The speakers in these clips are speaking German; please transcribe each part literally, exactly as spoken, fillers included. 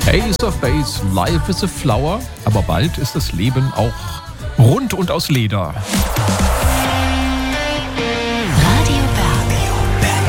Ace of Base, Life is a Flower. Aber bald ist das Leben auch rund und aus Leder. Radio Berg.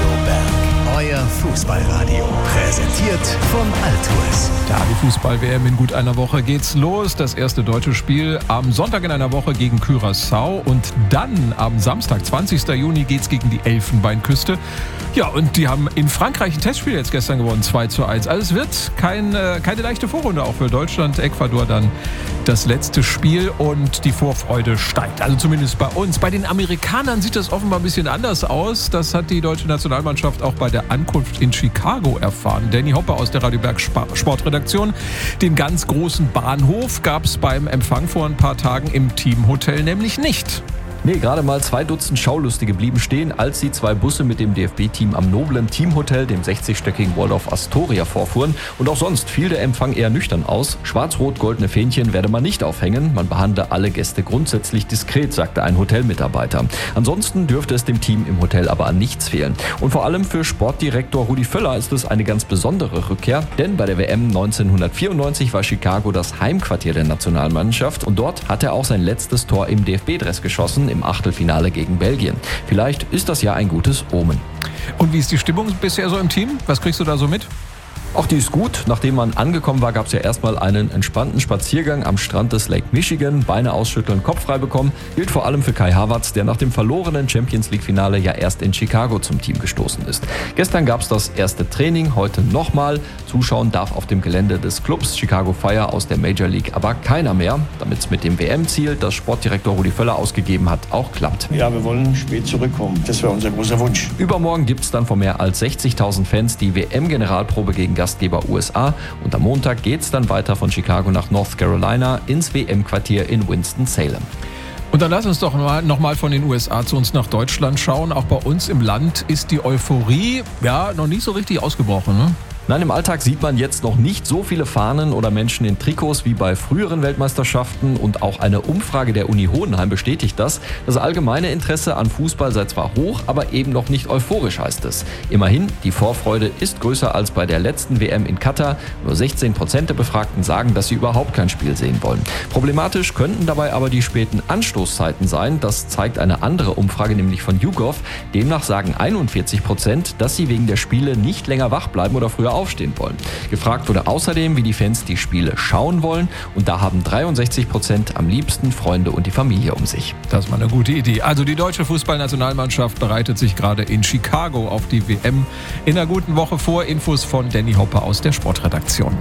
Euer Fußballradio. Präsentiert von Altours. Ja, die Fußball-W M in gut einer Woche geht's los. Das erste deutsche Spiel am Sonntag in einer Woche gegen Curaçao. Und dann am Samstag, zwanzigsten Juni, geht's gegen die Elfenbeinküste. Ja, und die haben in Frankreich ein Testspiel jetzt gestern gewonnen, zwei zu eins. Also es wird kein, äh, keine leichte Vorrunde, auch für Deutschland. Ecuador dann das letzte Spiel und die Vorfreude steigt. Also zumindest bei uns. Bei den Amerikanern sieht das offenbar ein bisschen anders aus. Das hat die deutsche Nationalmannschaft auch bei der Ankunft in Chicago erfahren. Danny Hopper aus der Radio Berg Sportredaktion. Den ganz großen Bahnhof gab es beim Empfang vor ein paar Tagen im Teamhotel nämlich nicht. Nee, gerade mal zwei Dutzend Schaulustige blieben stehen, als die zwei Busse mit dem D F B-Team am noblen Teamhotel, dem sechzigstöckigen Waldorf Astoria, vorfuhren. Und auch sonst fiel der Empfang eher nüchtern aus. Schwarz-rot-goldene Fähnchen werde man nicht aufhängen. Man behandle alle Gäste grundsätzlich diskret, sagte ein Hotelmitarbeiter. Ansonsten dürfte es dem Team im Hotel aber an nichts fehlen. Und vor allem für Sportdirektor Rudi Völler ist es eine ganz besondere Rückkehr. Denn bei der W M neunzehnhundertvierundneunzig war Chicago das Heimquartier der Nationalmannschaft. Und dort hat er auch sein letztes Tor im D F B-Dress geschossen, im Achtelfinale gegen Belgien. Vielleicht ist das ja ein gutes Omen. Und wie ist die Stimmung bisher so im Team? Was kriegst du da so mit? Auch die ist gut. Nachdem man angekommen war, gab es ja erstmal einen entspannten Spaziergang am Strand des Lake Michigan. Beine ausschütteln, Kopf frei bekommen. Gilt vor allem für Kai Havertz, der nach dem verlorenen Champions-League-Finale ja erst in Chicago zum Team gestoßen ist. Gestern gab es das erste Training, heute nochmal. Zuschauen darf auf dem Gelände des Clubs Chicago Fire aus der Major League aber keiner mehr, damit es mit dem W M-Ziel, das Sportdirektor Rudi Völler ausgegeben hat, auch klappt. Ja, wir wollen spät zurückkommen. Das wäre unser großer Wunsch. Übermorgen gibt es dann vor mehr als sechzigtausend Fans die W M-Generalprobe gegen Gastgeber U S A. Und am Montag geht es dann weiter von Chicago nach North Carolina ins W M-Quartier in Winston-Salem. Und dann lass uns doch mal, noch mal von den U S A zu uns nach Deutschland schauen. Auch bei uns im Land ist die Euphorie ja noch nicht so richtig ausgebrochen, ne? Nein, im Alltag sieht man jetzt noch nicht so viele Fahnen oder Menschen in Trikots wie bei früheren Weltmeisterschaften und auch eine Umfrage der Uni Hohenheim bestätigt das. Das allgemeine Interesse an Fußball sei zwar hoch, aber eben noch nicht euphorisch, heißt es. Immerhin, die Vorfreude ist größer als bei der letzten W M in Katar. Nur sechzehn Prozent der Befragten sagen, dass sie überhaupt kein Spiel sehen wollen. Problematisch könnten dabei aber die späten Anstoßzeiten sein. Das zeigt eine andere Umfrage, nämlich von YouGov. Demnach sagen einundvierzig Prozent, dass sie wegen der Spiele nicht länger wach bleiben oder früher aufstehen wollen. Gefragt wurde außerdem, wie die Fans die Spiele schauen wollen, und da haben dreiundsechzig Prozent am liebsten Freunde und die Familie um sich. Das war eine gute Idee. Also die deutsche Fußballnationalmannschaft bereitet sich gerade in Chicago auf die W M in einer guten Woche vor. Infos von Danny Hopper aus der Sportredaktion.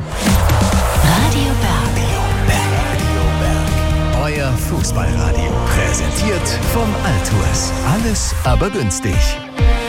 Radio Berg. Euer Fußballradio. Präsentiert von Altours. Alles aber günstig.